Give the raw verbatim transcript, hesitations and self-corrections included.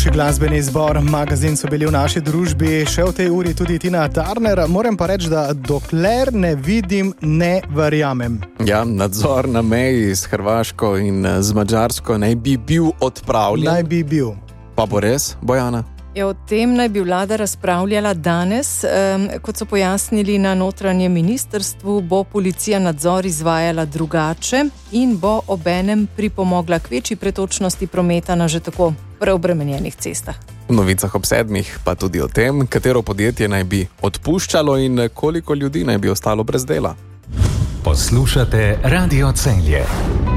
Najboljši glasbeni izbor, magazin so bili v naši družbi, še v tej uri tudi Tina Turner. Moram pa reči, da dokler ne vidim, ne verjamem. Ja, nadzor na meji s Hrvaško in z Madžarsko naj bi bil odpravljen. Naj bi bil. Pa bo res, Bojana? Ja, o tem naj bi vlada razpravljala danes. Um, kot so pojasnili na notranjem ministrstvu, bo policija nadzor izvajala drugače in bo obenem pripomogla k večji pretočnosti prometa na že tako preobremenjenih cestah. V novicah ob sedmih pa tudi o tem, katero podjetje naj bi odpuščalo in koliko ljudi naj bi ostalo brez dela. Poslušate Radio Celje.